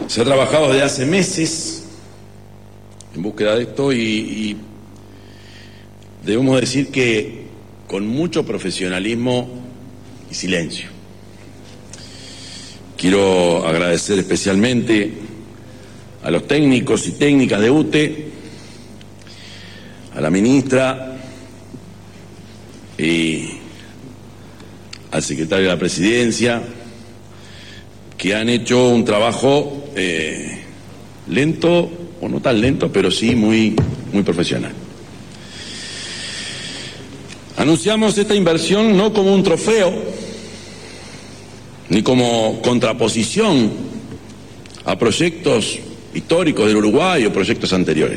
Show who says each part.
Speaker 1: Se ha trabajado desde hace meses en búsqueda de esto y debemos decir que con mucho profesionalismo y silencio. Quiero agradecer especialmente a los técnicos y técnicas de UTE, a la ministra y al secretario de la Presidencia, que han hecho un trabajo lento, o no tan lento, pero sí muy profesional. Anunciamos esta inversión no como un trofeo, ni como contraposición a proyectos históricos del Uruguay o proyectos anteriores.